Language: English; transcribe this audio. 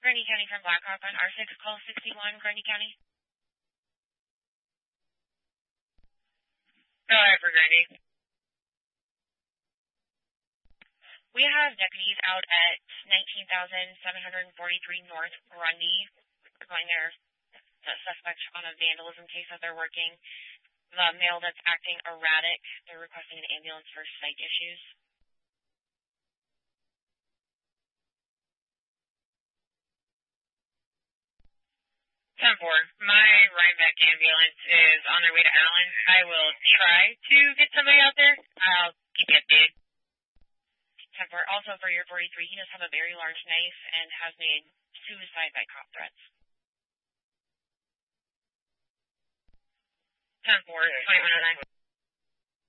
Grundy County from Blackhawk on R6, call 61, Grundy County. Go ahead for Grundy. We have deputies out at 19,743 North Grundy. We're going there. The suspect on a vandalism case that they're working. The male that's acting erratic, they're requesting an ambulance for psych issues. 10-4. My Rhinebeck ambulance is on their way to Allen. I will try to get somebody out there. I'll keep you updated. 10-4. Also for your 43, he does have a very large knife and has made suicide by cop threats. 10-4. 2109.